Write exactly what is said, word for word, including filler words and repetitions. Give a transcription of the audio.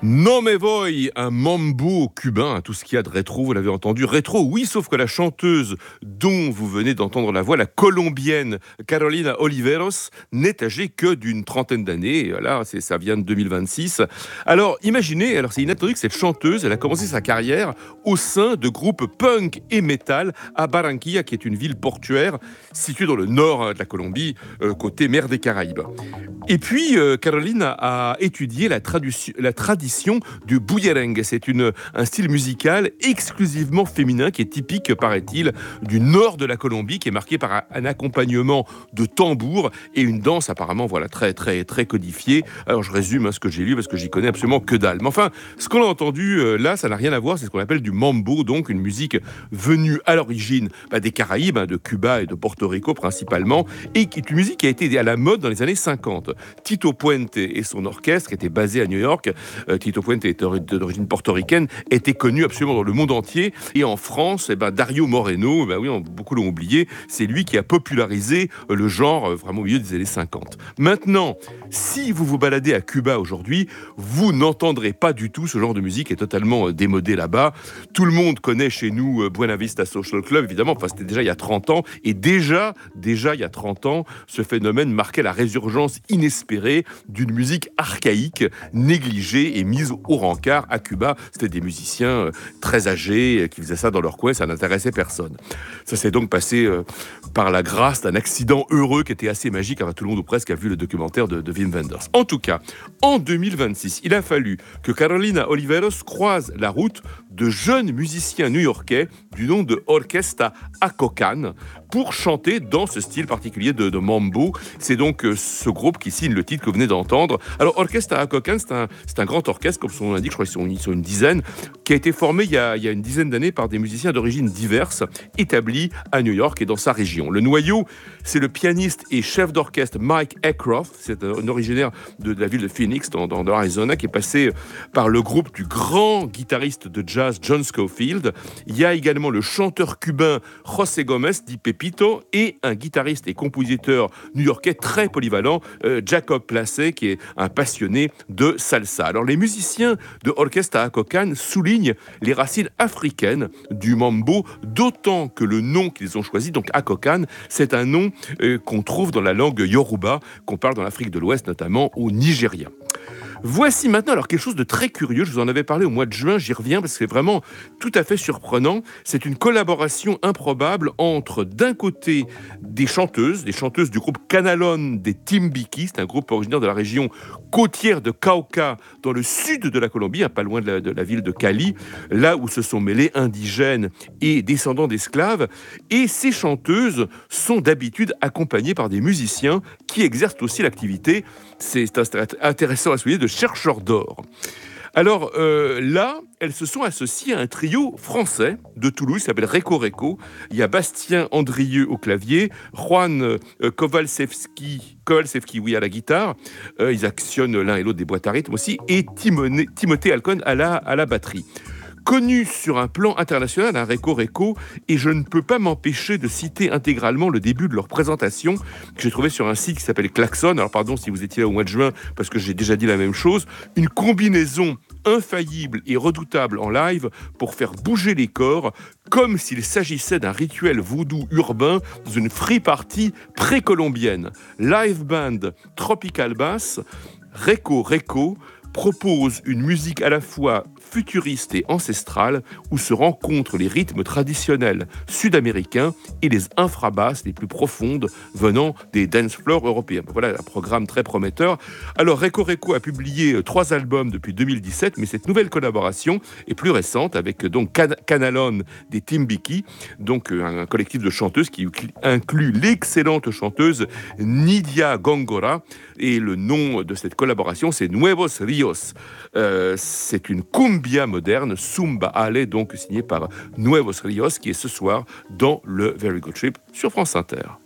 No me voy, un mambo cubain, tout ce qu'il y a de rétro, vous l'avez entendu. Rétro, oui, sauf que la chanteuse dont vous venez d'entendre la voix, la colombienne Carolina Oliveros, n'est âgée que d'une trentaine d'années. Voilà, c'est, ça vient de deux mille vingt-six. Alors, imaginez, alors c'est inattendu que cette chanteuse, elle a commencé sa carrière au sein de groupes punk et metal à Barranquilla, qui est une ville portuaire située dans le nord de la Colombie, euh, côté mer des Caraïbes. Et puis, euh, Carolina a étudié la, traduc- la tradition du bullerengue. C'est une, un style musical exclusivement féminin qui est typique, paraît-il, du nord de la Colombie, qui est marqué par un, un accompagnement de tambour et une danse apparemment voilà, très, très, très codifiée. Alors, je résume hein, ce que j'ai lu parce que j'y connais absolument que dalle. Mais enfin, ce qu'on a entendu euh, là, ça n'a rien à voir. C'est ce qu'on appelle du mambo, donc une musique venue à l'origine bah, des Caraïbes, hein, de Cuba et de Porto Rico principalement, et qui est une musique qui a été à la mode dans les années cinquante. Tito Puente et son orchestre, qui était basé à New York, euh, Tito Puente est d'origine portoricaine, était connu absolument dans le monde entier. Et en France, eh ben, Dario Moreno, eh ben oui, beaucoup l'ont oublié, c'est lui qui a popularisé le genre euh, vraiment au milieu des années cinquante. Maintenant, si vous vous baladez à Cuba aujourd'hui, vous n'entendrez pas du tout ce genre de musique, qui est totalement euh, démodé là-bas. Tout le monde connaît chez nous euh, Buena Vista Social Club, évidemment, enfin c'était déjà il y a trente ans, et déjà, déjà il y a trente ans, ce phénomène marquait la résurgence inespérée d'une musique archaïque, négligée et mise au rencard à Cuba. C'était des musiciens très âgés qui faisaient ça dans leur coin, ça n'intéressait personne. Ça s'est donc passé euh, par la grâce d'un accident heureux qui était assez magique. Enfin, tout le monde ou presque a vu le documentaire de, de Wim Wenders. En tout cas, en deux mille vingt-six, il a fallu que Carolina Oliveros croise la route de jeunes musiciens new-yorkais du nom de Orquesta Acocan pour chanter dans ce style particulier de, de mambo. C'est donc euh, ce groupe qui signe le titre que vous venez d'entendre. Alors, Orquesta Acocan, c'est un, c'est un grand orchestre, comme son nom l'indique, je crois qu'ils sont, ils sont une dizaine, qui a été formé il y a, il y a une dizaine d'années par des musiciens d'origine diverses, établis à New York et dans sa région. Le noyau, c'est le pianiste et chef d'orchestre Mike Ackroft, c'est un originaire de, de la ville de Phoenix, dans, dans, dans l'Arizona, qui est passé par le groupe du grand guitariste de jazz John Scofield. Il y a également le chanteur cubain José Gomez, dit Pepito, et un guitariste et compositeur new-yorkais très polyvalent, euh, Jacob Placé, qui est un passionné de salsa. Alors les musiciens de Orquesta Acocan soulignent les racines africaines du mambo, d'autant que le nom qu'ils ont choisi, donc Acocan, c'est un nom euh, qu'on trouve dans la langue yoruba, qu'on parle dans l'Afrique de l'Ouest, notamment au Nigeria. Voici maintenant alors quelque chose de très curieux, je vous en avais parlé au mois de juin, j'y reviens parce que c'est vraiment tout à fait surprenant. C'est une collaboration improbable entre d'un côté des chanteuses, des chanteuses du groupe Canalon des Timbiki, c'est un groupe originaire de la région côtière de Cauca, dans le sud de la Colombie, pas loin de la, de la ville de Cali, là où se sont mêlés indigènes et descendants d'esclaves. Et ces chanteuses sont d'habitude accompagnées par des musiciens qui exercent aussi l'activité, c'est intéressant à souligner, de chercheurs d'or. Alors euh, là, elles se sont associées à un trio français de Toulouse qui s'appelle Reco Reco. Il y a Bastien Andrieux au clavier, Juan euh, Kowalczewski, Kowalczewski oui, à la guitare. Euh, ils actionnent l'un et l'autre des boîtes à rythme aussi. Et Timothée, Timothée Alcon à la, à la batterie. Connu sur un plan international, un Reco Reco, et je ne peux pas m'empêcher de citer intégralement le début de leur présentation que j'ai trouvé sur un site qui s'appelle Klaxon. Alors pardon si vous étiez là au mois de juin, parce que j'ai déjà dit la même chose. Une combinaison infaillible et redoutable en live pour faire bouger les corps, comme s'il s'agissait d'un rituel vaudou urbain dans une free party précolombienne. Live band Tropical Bass, Reco Reco propose une musique à la fois futuriste et ancestrale où se rencontrent les rythmes traditionnels sud-américains et les infrabasses les plus profondes venant des dance floors européens. Voilà un programme très prometteur. Alors Reco Reco a publié trois albums depuis deux mille dix-sept, mais cette nouvelle collaboration est plus récente avec donc Can- Canalon des Timbiki, donc un collectif de chanteuses qui inclut l'excellente chanteuse Nidia Góngora, et le nom de cette collaboration c'est Nuevos Rios. Euh, c'est une cumbia moderne, Zumba Ale, donc signée par Nuevos Rios, qui est ce soir dans le Very Good Trip sur France Inter.